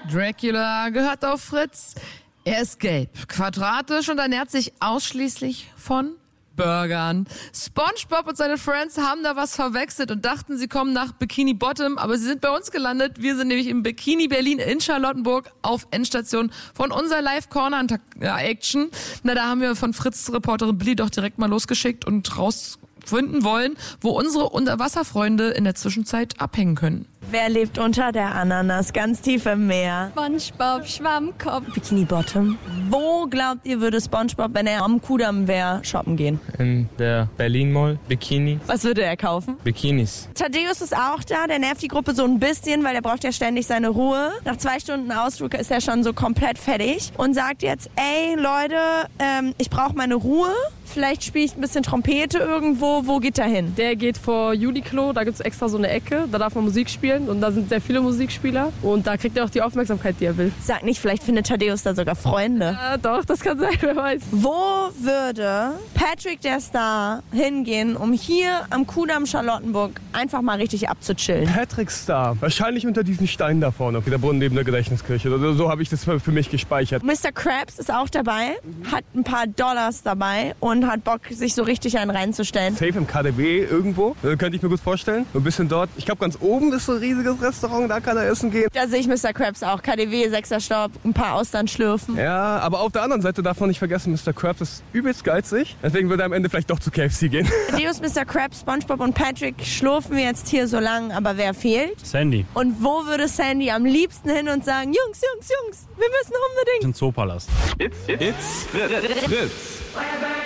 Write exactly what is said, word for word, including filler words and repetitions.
Dracula gehört auf Fritz. Er ist gelb, quadratisch und ernährt sich ausschließlich von Burgern. SpongeBob und seine Friends haben da was verwechselt und dachten, sie kommen nach Bikini Bottom, aber sie sind bei uns gelandet. Wir sind nämlich im Bikini Berlin in Charlottenburg auf Endstation von unserer Live-Corner-Action. Na, da haben wir von Fritz-Reporterin Billy doch direkt mal losgeschickt und rausfinden wollen, wo unsere Unterwasserfreunde in der Zwischenzeit abhängen können. Wer lebt unter der Ananas, ganz tief im Meer? SpongeBob, Schwammkopf. Bikini Bottom. Wo glaubt ihr, würde SpongeBob, wenn er am Kudamm wäre, shoppen gehen? In der Berlin Mall. Bikini. Was würde er kaufen? Bikinis. Thaddeus ist auch da, der nervt die Gruppe so ein bisschen, weil er braucht ja ständig seine Ruhe. Nach zwei Stunden Ausflug ist er schon so komplett fertig und sagt jetzt, ey Leute, ähm, ich brauche meine Ruhe. Vielleicht spiele ich ein bisschen Trompete irgendwo. Wo geht er hin? Der geht vor Uniqlo, da gibt es extra so eine Ecke, da darf man Musik spielen und da sind sehr viele Musikspieler und da kriegt er auch die Aufmerksamkeit, die er will. Sag nicht, vielleicht findet Thaddeus da sogar Freunde. Ja, doch, das kann sein, wer weiß. Wo würde Patrick der Star hingehen, um hier am Kudamm Charlottenburg einfach mal richtig abzuchillen? Patrick Star, wahrscheinlich unter diesen Stein da vorne, der Brunnen neben der Gedächtniskirche. So, so habe ich das für mich gespeichert. Mister Krabs ist auch dabei, hat ein paar Dollars dabei und hat Bock, sich so richtig einen reinzustellen. Safe im K D W irgendwo, äh, könnte ich mir gut vorstellen. Ein bisschen dort. Ich glaube, ganz oben ist so ein riesiges Restaurant, da kann er essen gehen. Da sehe ich Mister Krabs auch. K D W, sechser Stopp, ein paar Austern schlürfen. Ja, aber auf der anderen Seite darf man nicht vergessen, Mister Krabs ist übelst geizig. Deswegen würde er am Ende vielleicht doch zu K F C gehen. Thaddeus, Mister Krabs, SpongeBob und Patrick schlurfen wir jetzt hier so lang, aber wer fehlt? Sandy. Und wo würde Sandy am liebsten hin und sagen, Jungs, Jungs, Jungs, wir müssen unbedingt... Im Zoopalast. It's, it's, it's Fritz. Fritz.